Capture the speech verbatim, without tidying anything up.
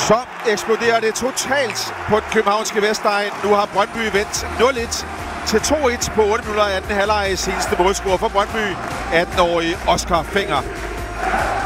Så eksploderer det totalt på den københavnske Vestegn. Nu har Brøndby vendt nul et til to et på otte minutter af anden halvleg. Seneste målscorer for Brøndby, atten-årige Oscar Fenger.